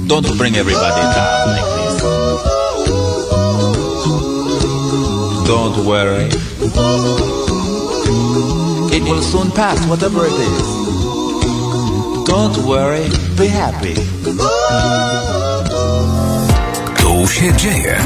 Don't bring everybody down like this. Don't worry. It will soon pass, whatever it is. Don't worry, be happy. Tu się dzieje.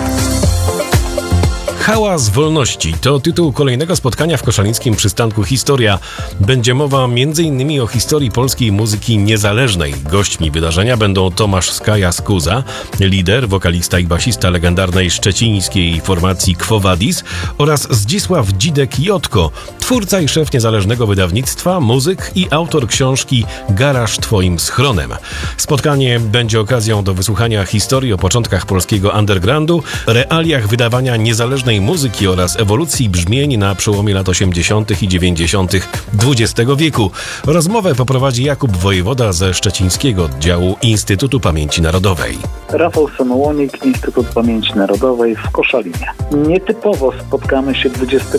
Hałas wolności to tytuł kolejnego spotkania w koszalińskim przystanku Historia. Będzie mowa m.in. o historii polskiej muzyki niezależnej. Gośćmi wydarzenia będą Tomasz Skaja-Skuza, lider, wokalista i basista legendarnej szczecińskiej formacji Quo Vadis, oraz Zdzisław Dzidek-Jotko, twórca i szef niezależnego wydawnictwa, muzyk i autor książki Garaż twoim schronem. Spotkanie będzie okazją do wysłuchania historii o początkach polskiego undergroundu, realiach wydawania niezależnej muzyki oraz ewolucji brzmień na przełomie lat 80. i 90. XX wieku. Rozmowę poprowadzi Jakub Wojewoda ze szczecińskiego oddziału Instytutu Pamięci Narodowej. Rafał Samołonik, Instytut Pamięci Narodowej w Koszalinie. Nietypowo spotkamy się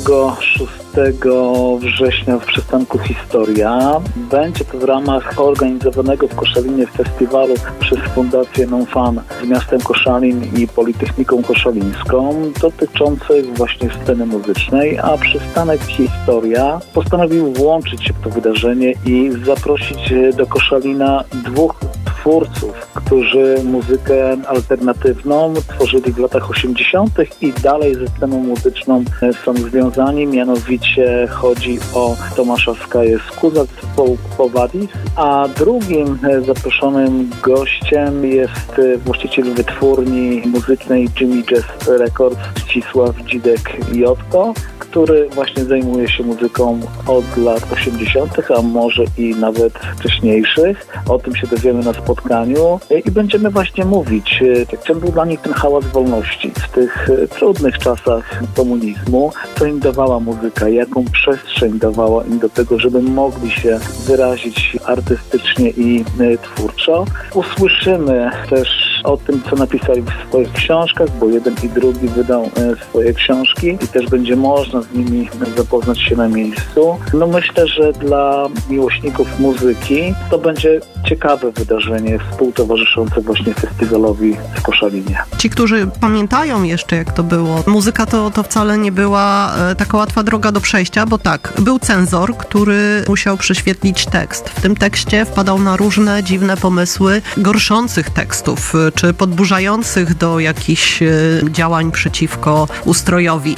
26 września w przystanku Historia. Będzie to w ramach organizowanego w Koszalinie festiwalu przez Fundację Non-Fan z miastem Koszalin i Politechniką Koszalińską dotyczących właśnie sceny muzycznej, a przystanek Historia postanowił włączyć się w to wydarzenie i zaprosić do Koszalina dwóch twórców, którzy muzykę alternatywną tworzyli w latach 80. i dalej ze sceną muzyczną są związani. Mianowicie chodzi o Tomasza Skaję-Skuza z zespołu Quo Vadis, a drugim zaproszonym gościem jest właściciel wytwórni muzycznej Jimmy Jazz Records Zdzisław Dzidek-Jotko, który właśnie zajmuje się muzyką od lat 80., a może i nawet wcześniejszych. O tym się dowiemy na spotkaniu i będziemy właśnie mówić, czym był dla nich ten hałas wolności w tych trudnych czasach komunizmu, co im dawała muzyka, jaką przestrzeń dawała im do tego, żeby mogli się wyrazić artystycznie i twórczo. Usłyszymy też o tym, co napisali w swoich książkach, bo jeden i drugi wydał swoje książki i też będzie można z nimi zapoznać się na miejscu. No myślę, że dla miłośników muzyki to będzie ciekawe wydarzenie współtowarzyszące właśnie festiwalowi w Koszalinie. Ci, którzy pamiętają jeszcze, jak to było, muzyka to wcale nie była taka łatwa droga do przejścia, bo tak, był cenzor, który musiał prześwietlić tekst. W tym tekście wpadał na różne dziwne pomysły gorszących tekstów, czy podburzających do jakichś działań przeciwko ustrojowi.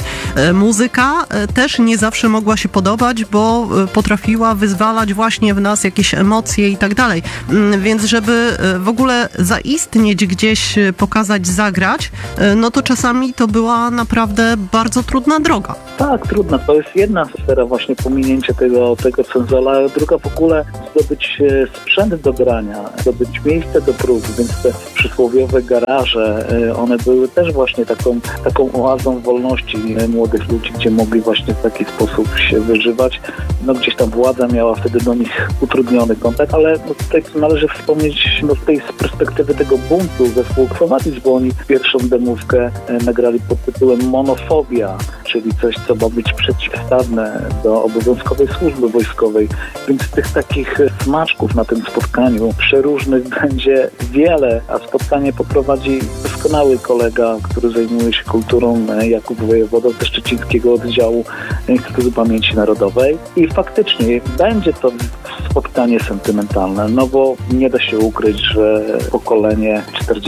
Muzyka też nie zawsze mogła się podobać, bo potrafiła wyzwalać właśnie w nas jakieś emocje i tak dalej. Więc żeby w ogóle zaistnieć gdzieś, pokazać, zagrać, no to czasami to była naprawdę bardzo trudna droga. Tak, trudna. To jest jedna sfera właśnie pominięcia tego cenzora, a druga w ogóle zdobyć sprzęt do grania, zdobyć miejsce do prób, więc te przysłowiowe garaże, one były też właśnie taką oazą wolności młodych ludzi, gdzie mogli właśnie w taki sposób się wyżywać. No gdzieś tam władza miała wtedy do nich utrudniony kontakt, ale tutaj należy wspomnieć z tej perspektywy tego buntu zespół Quo Vadis, bo oni pierwszą demówkę nagrali pod tytułem Monofobia, czyli coś, co ma być przeciwstawne do obowiązkowej służby wojskowej. Więc tych takich smaczków na tym spotkaniu przeróżnych będzie wiele, a spotkanie poprowadzi doskonały kolega, który zajmuje się kulturą, Jakub Wojewoda ze szczecińskiego oddziału Instytutu Pamięci Narodowej. I faktycznie będzie to spotkanie sentymentalne, no bo nie da się ukryć, że pokolenie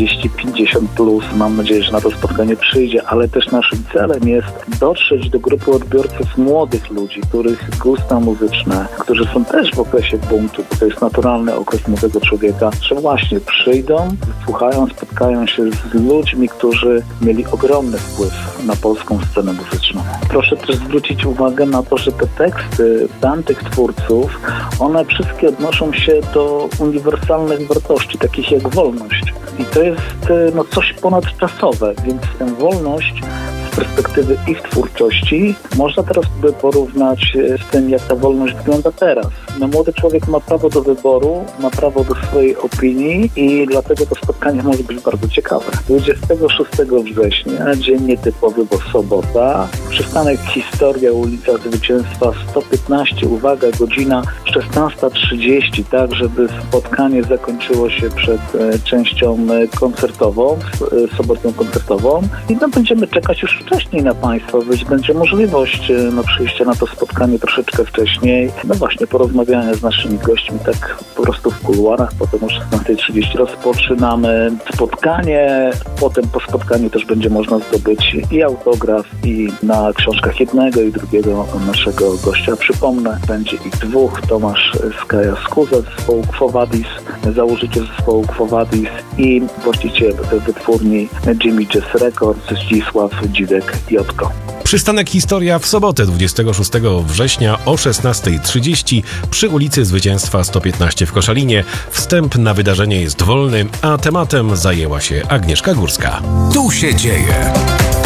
40-50 plus, mam nadzieję, że na to spotkanie przyjdzie, ale też naszym celem jest dotrzeć do grupy odbiorców młodych ludzi, których gusta muzyczne, którzy są też w okresie buntu, bo to jest naturalny okres młodego człowieka, że właśnie przyjdą, słuchają, spotkają się z ludźmi, którzy mieli ogromny wpływ na polską scenę muzyczną. Proszę też zwrócić uwagę na to, że te teksty tamtych twórców, one wszystkie odnoszą się do uniwersalnych wartości, takich jak wolność. I to jest coś ponadczasowe, więc tę wolność z perspektywy ich twórczości, można teraz by porównać z tym, jak ta wolność wygląda teraz. No, młody człowiek ma prawo do wyboru, ma prawo do swojej opinii i dlatego to spotkanie może być bardzo ciekawe. 26 września, dzień nietypowy, bo sobota, przystanek Historia, ulica Zwycięstwa 115, uwaga, godzina 16:30, tak, żeby spotkanie zakończyło się przed częścią koncertową, sobotnią koncertową. I no, będziemy czekać już wcześniej na Państwa, będzie możliwość przyjścia na to spotkanie troszeczkę wcześniej. No właśnie, porozmawiania z naszymi gośćmi tak po prostu w kuluarach. Potem o 16:30 rozpoczynamy spotkanie. Potem po spotkaniu też będzie można zdobyć i autograf, i na książkach jednego i drugiego naszego gościa. Przypomnę, będzie ich dwóch. Tomasz Skaja Skuza z zespołu Quo Vadis, założyciel zespołu Quo Vadis i właściciel wytwórni Jimmy Jazz Records, Zdzisław Dziwek-Jotko. Przystanek Historia w sobotę 26 września o 16:30 przy ulicy Zwycięstwa 115 w Koszalinie. Wstęp na wydarzenie jest wolny, a tematem zajęła się Agnieszka Górska. Tu się dzieje.